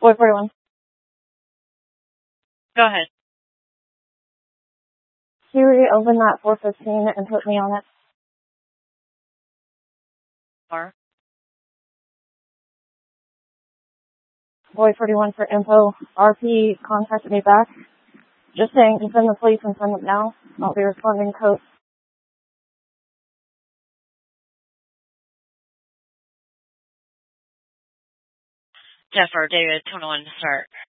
Boy 41. Go ahead. Siri, open that 415 and put me on it. Or Boy 41 for info. RP contacted me back. Just saying to send the police and send them now. I'll be responding code. Jeff or David, 21 to start.